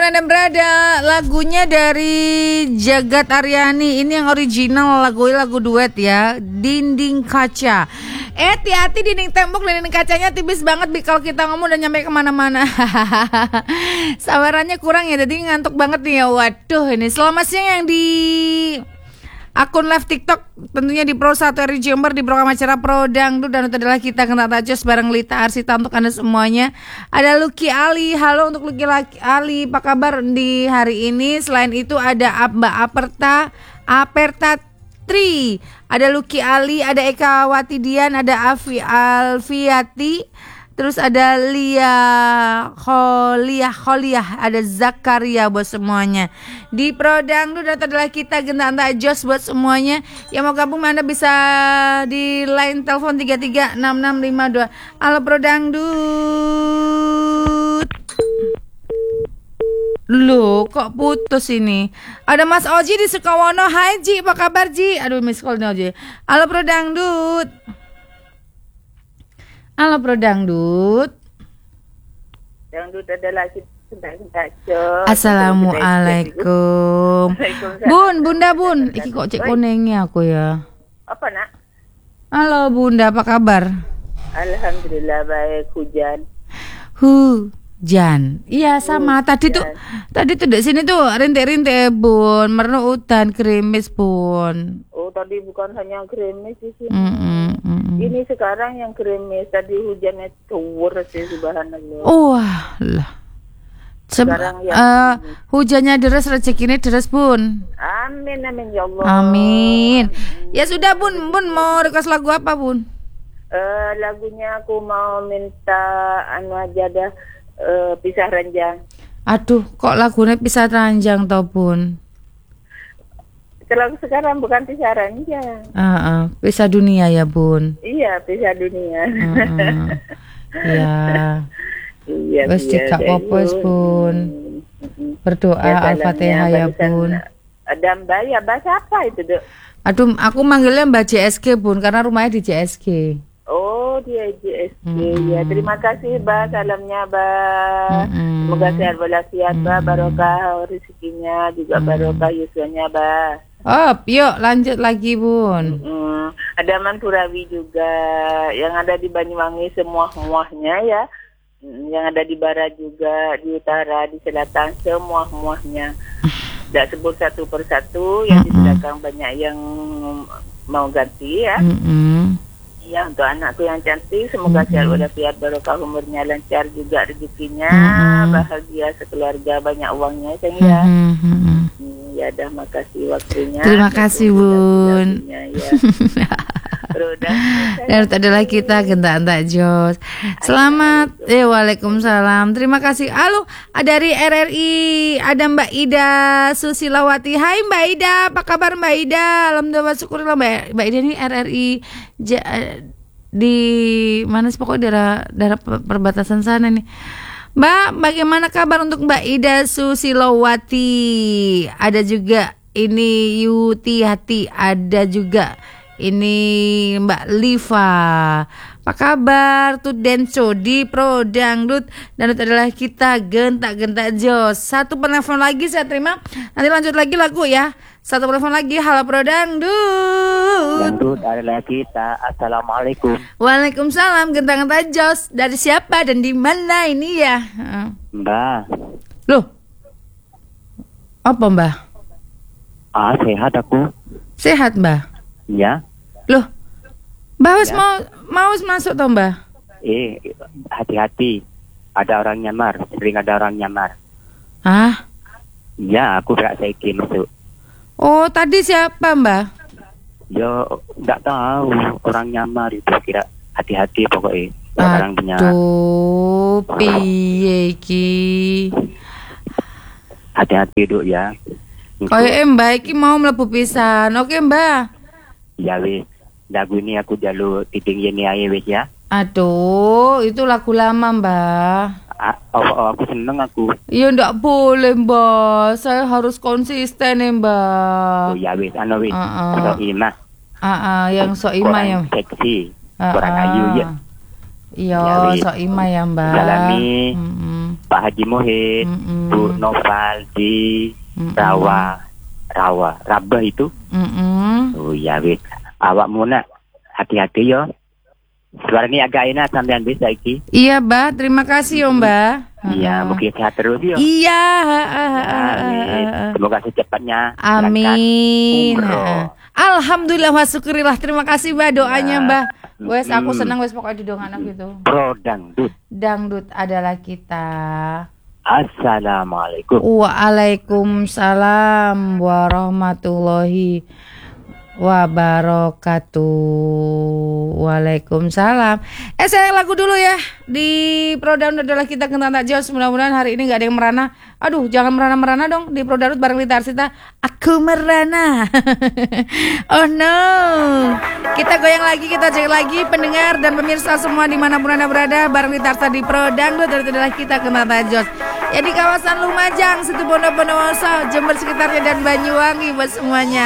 Anda berada, lagunya dari Jagat Aryani. Ini yang original, lagu duet ya, Dinding Kaca. Hati-hati dinding tembok, dinding kacanya tipis banget kalau kita ngomong dan nyampe kemana-mana. Sabarannya kurang ya, jadi ngantuk banget nih ya. Waduh, ini selamat siang yang di akun live TikTok, tentunya di Pro 1 RRI Jember, di program acara Pro Dangdut. Dan itu adalah kita kena tajos bareng Lita Arsita untuk Anda semuanya. Ada Lucky Ali, halo untuk Lucky Ali, apa kabar di hari ini? Selain itu ada Mbak Aperta Tri, ada Lucky Ali, ada Eka Watidian, ada Alfiati, terus ada Lia Kholiah, ada Zakaria buat semuanya. Di Pro Dangdut adalah kita genta jos buat semuanya. Yang mau gabung Anda bisa di line telepon 336652. Halo Pro Dangdut. Loh, kok putus ini? Ada Mas Oji di Sukawono. Hai Ji, apa kabar Ji? Aduh, miss call nih Oji. Halo Pro Dangdut. Halo Pro Dangdut. Dangdut adalah kita. Assalamualaikum. Bunda. Iki kok cek konengnya aku ya. Apa nak? Halo Bunda, apa kabar? Alhamdulillah baik. Hujan. Iya sama. Tadi tuh di sini tuh rintik-rintik Bun, merno udan gerimis Bun. Oh tadi bukan hanya gerimis di sini. Ini sekarang yang gerimis. Tadi hujannya tuwur sih subhanallah. Wah lah. Hujannya deras, rezekinya deras Bun. Amin ya Allah. Amin. Ya sudah Bun mau request lagu apa Bun? Lagunya aku mau minta aja dah. Pisah ranjang. Aduh, kok lagunya pisah ranjang toh Bun? Kalau sekarang bukan pisah ranjang. Pisah dunia ya Bun. Iya, pisah dunia. Iya. Wes cekak popos Bun. Berdoa ya, Al-Fatihah ya Bun. Ada Mbak ya, Mbak siapa itu Dok? Aduh, aku manggilnya Mbak JSG Bun, karena rumahnya di JSG. Oh, dia JSG. Ya, terima kasih Mbak, salamnya Mbak. Semoga sehat walafiat Mbak, barokah rezekinya, juga barokah yuswanya Mbak. Yuk lanjut lagi Bun. Ada Manturawi juga, yang ada di Banyuwangi semua-muahnya ya. Yang ada di barat juga, di utara, di selatan, semua-muahnya. Tidak sebut satu persatu, yang di belakang banyak yang mau ganti ya. Ya, untuk anakku yang cantik, semoga sehat walafiat, barokah umurnya, lancar juga rezekinya, bahagia sekeluarga, banyak uangnya ya. Ya dah, makasih waktunya. Terima kasih Bun. Ya. Dan adalah kita genta jos. Selamat. Waalaikumsalam. Terima kasih. Halo, dari RRI ada Mbak Ida Susilawati. Hai Mbak Ida, apa kabar Mbak Ida? Alhamdulillah syukurlah Mbak Ida ini RRI di mana sih, pokoknya daerah perbatasan sana nih. Mbak, bagaimana kabar untuk Mbak Ida Susilawati? Ada juga ini Yuti Hati, ada juga ini Mbak Liva. Apa kabar tuh Denso di Pro Dangdut? Dan itu adalah kita genta jos. Satu penelpon lagi saya terima. Nanti lanjut lagi lagu ya. Satu penelpon lagi. Halo Pro Dangdut. Dangdut adalah kita. Assalamualaikum. Waalaikumsalam. Genta jos. Dari siapa dan di mana ini ya? Mbak. Loh. Apa Mbak? Sehat aku. Sehat Mbak? Ya. Loh, Mbak harus mau masuk toh Mbak? Hati-hati. Ada orang nyamar, sering ada orang nyamar. Hah? Ya, aku gak saiki masuk. Oh, tadi siapa Mbak? Yo, gak tahu orang nyamar itu, kira hati-hati pokoknya. Orang punya. Aduh, piye iki? Hati-hati Duk ya. Kayak Mbak iki mau mlebu pisan. Oke Mbak. Ya wis, lagu ini aku jalur titik ini aja wis ya. Aduh, itu lagu lama Mbak. Aku seneng aku. Ya ndak boleh Mbak, saya harus konsisten ya Mbak. Oh ya wis, wis. Soimah. Yang Soimah ya. Seksi, kurang ayu ya. Iya, Soimah ya Mbak. Salami. Pak Haji Muhid, Bu Noval di Rabah itu. Oh iya wis. Awak muna hati-hati yo. Suara ini agak enak sampean bisa iki. Iya, Mbak. Terima kasih yo, Mbak. Iya, mungkin sehat terus yo. Iya. Semoga secepatnya. Amin. Alhamdulillah wa syukurillah. Terima kasih Mbak doanya Mbak. Wes aku senang wes pokoknya didong anak gitu. Pro dangdut. Dangdut adalah kita. Assalamualaikum. Waalaikumsalam warahmatullahi wabarakatuh. Waalaikumsalam. Saya lagu dulu ya. Di Prodown adalah kita kenal tak jauh. Mudah-mudahan hari ini gak ada yang merana. Aduh, jangan merana-merana dong. Di Prodown bareng Lita Arsita. Aku merana. Oh no. Kita goyang lagi, kita cek lagi pendengar dan pemirsa semua dimanapun Anda berada. Bareng Lita Arsita di Prodown adalah kita kenal tak jauh. Ya di kawasan Lumajang, Situbondo, Bondowoso, Jember sekitarnya dan Banyuwangi buat semuanya.